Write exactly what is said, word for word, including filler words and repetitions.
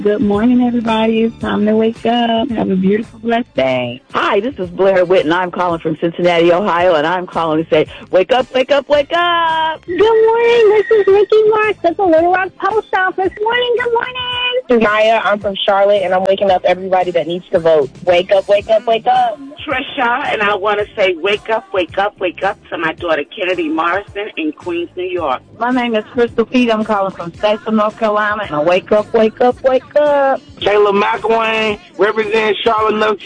Good morning, everybody. It's time to wake up. Have a beautiful, blessed day. Hi, this is Blair Witt, and I'm calling from Cincinnati, Ohio, and I'm calling to say, wake up, wake up, wake up. Good morning. This is Nikki Marks at the Little Rock Post Office. Morning, good morning. This is Maya. I'm from Charlotte, and I'm waking up everybody that needs to vote. Wake up, wake up, wake up. Trisha, and I want to say wake up, wake up, wake up to my daughter Kennedy Morrison in Queens, New York. My name is Crystal Pete. I'm calling from Statesville, North Carolina, and I wake up, wake up, wake up. Taylor McElwain, represent Charlotte, North